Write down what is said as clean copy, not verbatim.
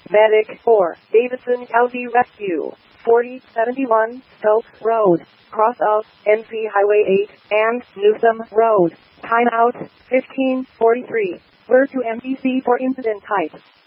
Medic 4, Davidson County Rescue, 4071 Stokes Road, cross of NC Highway 8 and Newsom Road. Timeout 15:43. Word to MDC for incident type.